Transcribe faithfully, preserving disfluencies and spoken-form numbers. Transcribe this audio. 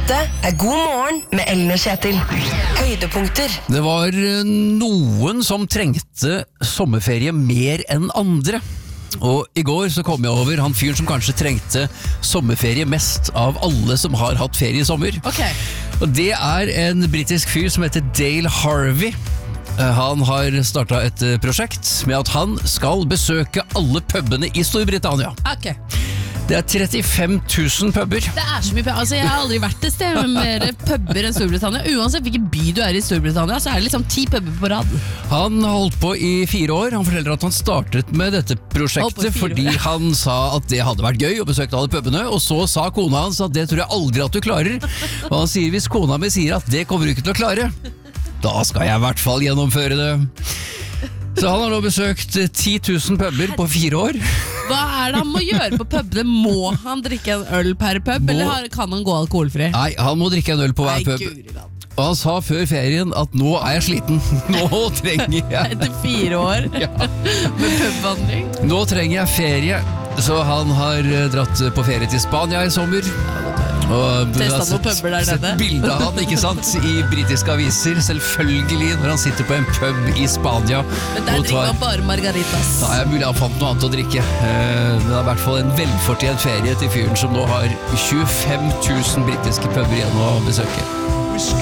Dette er God morgen med Ellen og Kjetil. Høydepunkter. Det var eh, noen som trengte sommerferie mer enn andre. Og i går så kom jeg over han fyren som kanskje trengte sommerferie mest av alle som har hatt ferie i sommer. Okay. Og det er en britisk fyr som heter Dale Harvey. Han har startet et prosjekt med at han skal besøke alle pubene i Storbritannia. Ok. Det er trettifem tusen puber. Det er så mye pub. Altså, jeg har aldri vært et sted med mer puber enn Storbritannia. Uansett hvilken by du er i Storbritannia, så er det liksom ti puber på rad. Han har holdt på i fire år. Han forteller at han startet med dette prosjektet fordi år. Han sa at det hadde vært gøy å besøke alle pubene, og så sa kona hans at det tror jeg aldri at du klarer. Og han sier hvis kona mi sier at det kommer du ikke til å klare, da skal jeg i hvert fall gjennomføre det. Så han har nå besøkt ti tusen puber på fire år. Hva er det han må gjøre på pubene? Må han drikke en øl per pub, må... eller kan han gå alkoholfri? Nei, han må drikke en øl på hver Nei, pub. Gud, og han sa før ferien at nå er jeg sliten. Nå trenger jeg... Etter fire år ja. med pubvandring. Nå trenger jeg ferie, så han har dratt på ferie til Spania i sommer. Og testet noen pubber der nede. Sett bilder av han, ikke sant, i britiske aviser, selvfølgelig, når han sitter på en pub i Spania. Men der drikker han bare margaritas. Da er mulig han fant noe annet å drikke. Det er i hvert fall en velfortjent ferie til fyren som nå har tjuefem tusen britiske puber igjen å besøke.